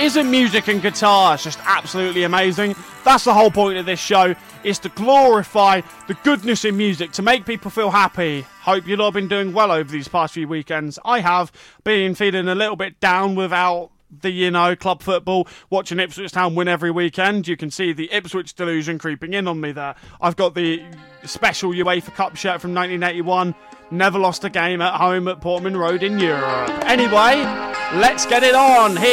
isn't music and guitar. It's just absolutely amazing. That's the whole point of this show, is to glorify the goodness in music, to make people feel happy. Hope you've all been doing well over these past few weekends. I have been feeling a little bit down without the, club football, watching Ipswich Town win every weekend. You can see the Ipswich delusion creeping in on me there. I've got the special UEFA Cup shirt from 1981. Never lost a game at home at Portman Road in Europe. Anyway, let's get it on. Here